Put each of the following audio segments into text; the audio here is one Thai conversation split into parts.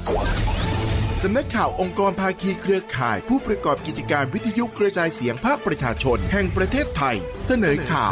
สำนักข่าวองค์กรภาคีเครือข่ายผู้ประกอบกิจการวิทยุกระจายเสียงภาคประชาชนแห่งประเทศไทยเสนอข่าว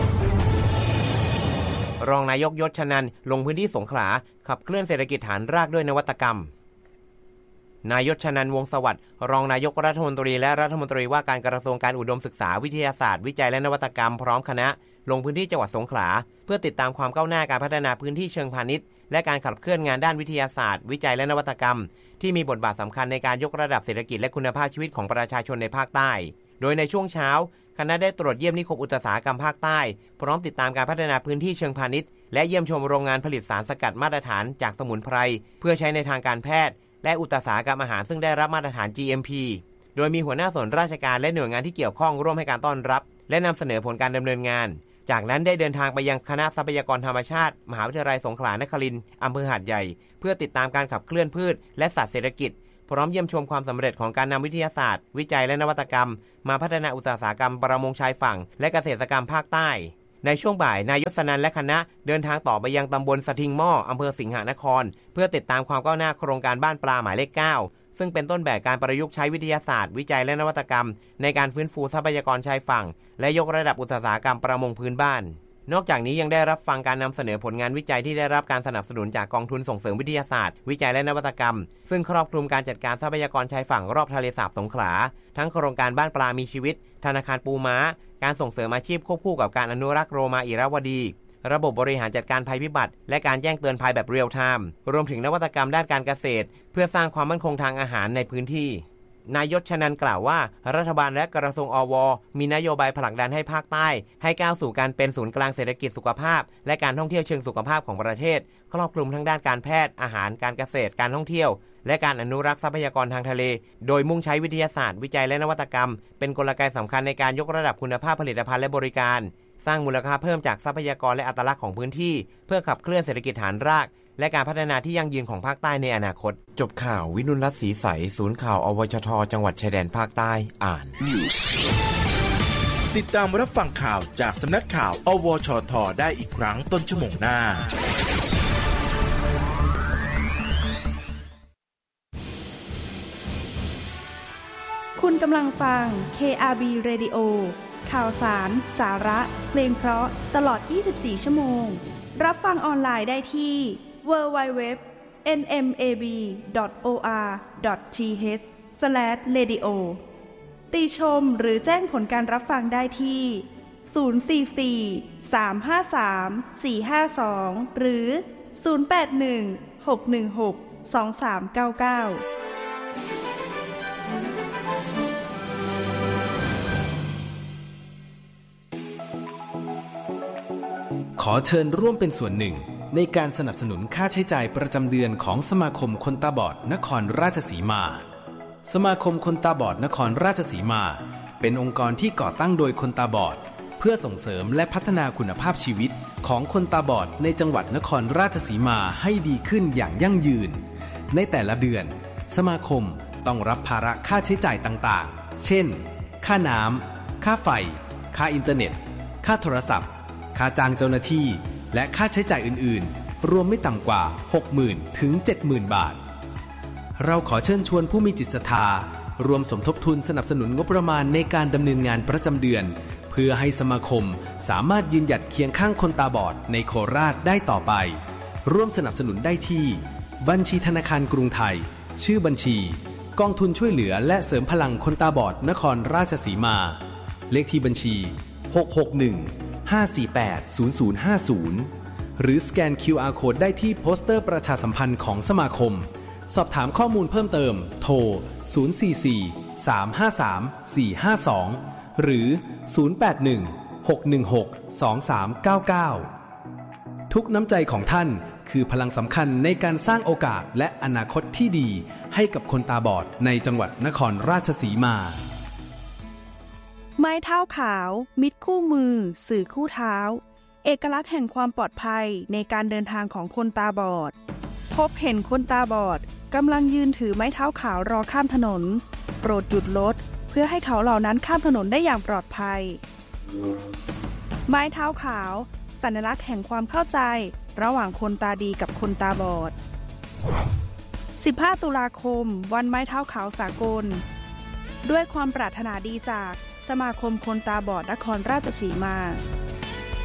รองนายกยศชนันท์ลงพื้นที่สงขลาขับเคลื่อนเศรษฐกิจฐานรากด้วยนวัตกรรมนายกชนันท์วงศ์สวัสดิ์รองนายกรัฐมนตรีและรัฐมนตรีว่าการกระทรวงการอุดมศึกษาวิทยาศาสตร์วิจัยและนวัตกรรมพร้อมคณะลงพื้นที่จังหวัดสงขลาเพื่อติดตามความก้าวหน้าการพัฒนาพื้นที่เชิงพาณิชย์และการขับเคลื่อนงานด้านวิทยาศาสตร์วิจัยและนวัตกรรมที่มีบทบาทสำคัญในการยกระดับเศรษฐกิจและคุณภาพชีวิตของประชาชนในภาคใต้โดยในช่วงเช้าคณะได้ตรวจเยี่ยมนิคมอุตสาหกรรมภาคใต้พร้อมติดตามการพัฒนาพื้นที่เชิงพาณิชย์และเยี่ยมชมโรงงานผลิตสารสกัดมาตรฐานจากสมุนไพรเพื่อใช้ในทางการแพทย์และอุตสาหกรรมอาหารซึ่งได้รับมาตรฐาน GMP โดยมีหัวหน้าส่วนราชการและหน่วยงานที่เกี่ยวข้องร่วมให้การต้อนรับและนำเสนอผลการดำเนินงานจากนั้นได้เดินทางไปยังคณะทรัพยากรธรรมชาติมหาวิทยาลัยสงขลานครินทร์อำเภอหาดใหญ่เพื่อติดตามการขับเคลื่อนพืชและสัตว์เศรษฐกิจพร้อมเยี่ยมชมความสำเร็จของการนำวิทยาศาสตร์วิจัยและนวัตกรรมมาพัฒนาอุตสาหกรรมประมงชายฝั่งและเกษตรกรรมภาคใต้ในช่วงบ่ายนายกสนันท์และคณะเดินทางต่อไปยังตำบลสะทิงหม้ออำเภอสิงหนครเพื่อติดตามความก้าวหน้าโครงการบ้านปลาหมายเลข 9ซึ่งเป็นต้นแบบการประยุกต์ใช้วิทยาศาสตร์วิจัยและนวัตกรรมในการฟื้นฟูทรัพยากรชายฝั่งและยกระดับอุตสาหกรรมประมงพื้นบ้านนอกจากนี้ยังได้รับฟังการนำเสนอผลงานวิจัยที่ได้รับการสนับสนุนจากกองทุนส่งเสริมวิทยาศาสตร์วิจัยและนวัตกรรมซึ่งครอบคลุมการจัดการทรัพยากรชายฝั่งรอบทะเลสาบสงขลาทั้งโครงการบ้านปลามีชีวิตธนาคารปูม้าการส่งเสริมอาชีพควบคู่กับการอนุรักษ์โรมาอิราวดีระบบบริหารจัดการภัยพิบัติและการแจ้งเตือนภัยแบบเรียลไทม์รวมถึงนวัตกรรมด้านการเกษตรเพื่อสร้างความมั่นคงทางอาหารในพื้นที่นายกชนันท์กล่าวว่ารัฐบาลและกระทรวงอว.มีนโยบายผลักดันให้ภาคใต้ให้ก้าวสู่การเป็นศูนย์กลางเศรษฐกิจสุขภาพและการท่องเที่ยวเชิงสุขภาพของประเทศครอบคลุมทั้งด้านการแพทย์อาหารการเกษตรการท่องเที่ยวและการอนุรักษ์ทรัพยากรทางทะเลโดยมุ่งใช้วิทยาศาสตร์วิจัยและนวัตกรรมเป็นกลไกสำคัญในการยกระดับคุณภาพผลิตภัณฑ์และบริการสร้างมูลค่าเพิ่มจากทรัพยากรและอัตลักษณ์ของพื้นที่เพื่อขับเคลื่อนเศรษฐกิจฐานรากและการพัฒนาที่ยั่งยืนของภาคใต้ในอนาคตจบข่าววินุรัตน์ศรีใสศูนย์ข่าวอวชทจังหวัดชายแดนภาคใต้อ่านติดตามรับฟังข่าวจากสำนักข่าวอวชทได้อีกครั้งต้นชั่วโมงหน้าคุณกำลังฟัง KRB Radio ข่าวสารสาระเพลงเพราะตลอด24ชั่วโมงรับฟังออนไลน์ได้ที่ www.nmab.or.th/radio ติชมหรือแจ้งผลการรับฟังได้ที่044-353-452หรือ081-616-2399 ขอเชิญร่วมเป็นส่วนหนึ่งในการสนับสนุนค่าใช้จ่ายประจำเดือนของสมาคมคนตาบอดนครราชสีมาสมาคมคนตาบอดนครราชสีมาเป็นองค์กรที่ก่อตั้งโดยคนตาบอดเพื่อส่งเสริมและพัฒนาคุณภาพชีวิตของคนตาบอดในจังหวัดนครราชสีมาให้ดีขึ้นอย่างยั่งยืนในแต่ละเดือนสมาคมต้องรับภาระค่าใช้จ่ายต่างๆเช่นค่าน้ำค่าไฟค่าอินเทอร์เน็ตค่าโทรศัพท์ค่าจ้างเจ้าหน้าที่และค่าใช้จ่ายอื่นๆรวมไม่ต่ำกว่า 60,000 ถึง 70,000 บาทเราขอเชิญชวนผู้มีจิตศรัทธารวมสมทบทุนสนับสนุนงบประมาณในการดำเนินงานประจำเดือนเพื่อให้สมาคมสามารถยืนหยัดเคียงข้างคนตาบอดในโคราชได้ต่อไปร่วมสนับสนุนได้ที่บัญชีธนาคารกรุงไทยชื่อบัญชีกองทุนช่วยเหลือและเสริมพลังคนตาบอดนครราชสีมาเลขที่บัญชี661-548-0050หรือสแกน QR Code ได้ที่โปสเตอร์ประชาสัมพันธ์ของสมาคมสอบถามข้อมูลเพิ่มเติมโทร044-353-452หรือ081-616-2399ทุกน้ำใจของท่านคือพลังสำคัญในการสร้างโอกาสและอนาคตที่ดีให้กับคนตาบอดในจังหวัดนครราชสีมาไม้เท้าขาวมิตรคู่มือสื่อคู่เท้าเอกลักษณ์แห่งความปลอดภัยในการเดินทางของคนตาบอดพบเห็นคนตาบอดกำลังยืนถือไม้เท้าขาวรอข้ามถนนโปรดหยุดรถเพื่อให้เขาเหล่านั้นข้ามถนนได้อย่างปลอดภัยไม้เท้าขาวสัญลักษณ์แห่งความเข้าใจระหว่างคนตาดีกับคนตาบอด 15 ตุลาคมวันไม้เท้าขาวสากลด้วยความปรารถนาดีจากสมาคมคนตาบอดนครราชสีมา